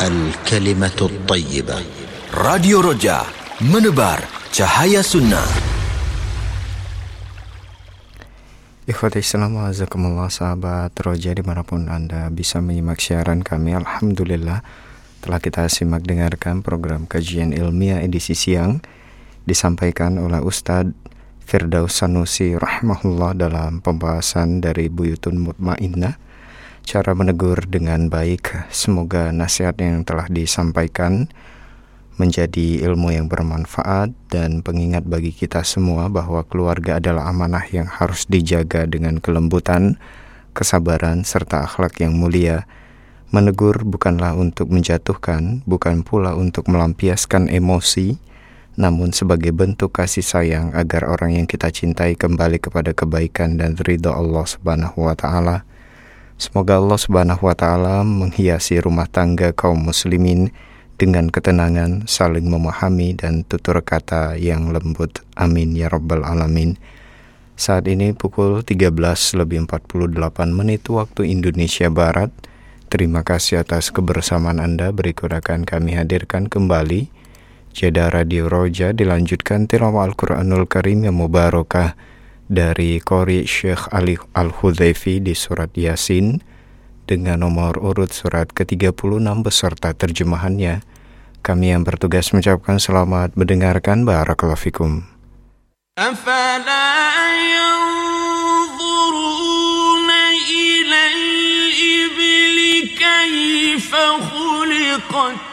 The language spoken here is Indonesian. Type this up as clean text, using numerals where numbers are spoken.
الكلمة الطيبة. Radio Roja, menebar cahaya sunnah. Ikhwati Islam, azakumullah sahabat Roja dimanapun Anda bisa menyimak siaran kami. Alhamdulillah telah kita simak dengarkan program kajian ilmiah edisi siang disampaikan oleh Ustadz Firdaus Sanusi rahimahullah dalam pembahasan dari Buyutun Mutmainnah, cara menegur dengan baik. Semoga nasihat yang telah disampaikan menjadi ilmu yang bermanfaat dan pengingat bagi kita semua bahwa keluarga adalah amanah yang harus dijaga dengan kelembutan, kesabaran, serta akhlak yang mulia. Menegur bukanlah untuk menjatuhkan, bukan pula untuk melampiaskan emosi, namun sebagai bentuk kasih sayang agar orang yang kita cintai kembali kepada kebaikan dan ridha Allah Subhanahu wa Ta'ala. Semoga Allah Subhanahu wa Ta'ala menghiasi rumah tangga kaum muslimin dengan ketenangan, saling memahami, dan tutur kata yang lembut. Amin ya rabbal alamin. Saat ini pukul 13:48 waktu Indonesia Barat. Terima kasih atas kebersamaan Anda. Berikut akan kami hadirkan kembali jeda Radio Roja, dilanjutkan tilawah Al-Quranul Karim yang mubarakah dari Qori Syekh Ali Al-Hudhaifi di surat Yasin dengan nomor urut surat ke-36 beserta terjemahannya. Kami yang bertugas mengucapkan selamat mendengarkan. Barakallahu fikum. Afala yanzuruna ila al-ibli kayfa khuliqat